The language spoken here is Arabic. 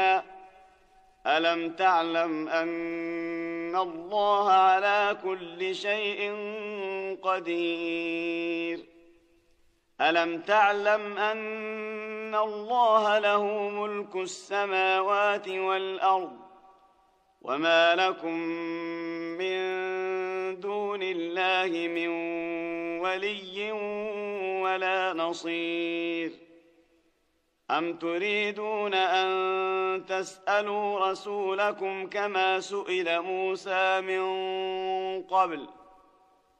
عليها ألم تعلم أن الله على كل شيء قدير ألم تعلم أن الله له ملك السماوات والأرض وما لكم من دون الله من ولي ولا نصير أم تريدون أن تسألوا رسولكم كما سئل موسى من قبل